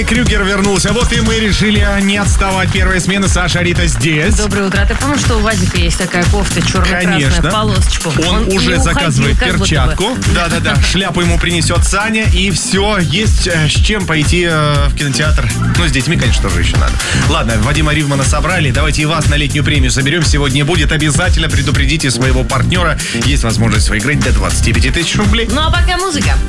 Крюгер вернулся. Вот и мы решили не отставать. Первая смена. Саша, Рита здесь. Доброе утро. Ты помнишь, что у Вадика есть такая кофта черно-красная, полосочку? Он уже заказывает перчатку. Да-да-да. Шляпу ему принесет Саня. И все. Есть с чем пойти в кинотеатр. Ну, с детьми, конечно, тоже еще надо. Ладно, Вадима Ривмана собрали. Давайте и вас на летнюю премию соберем. Сегодня будет. Обязательно предупредите своего партнера. Есть возможность выиграть до 25 тысяч рублей. Ну, а пока музыка.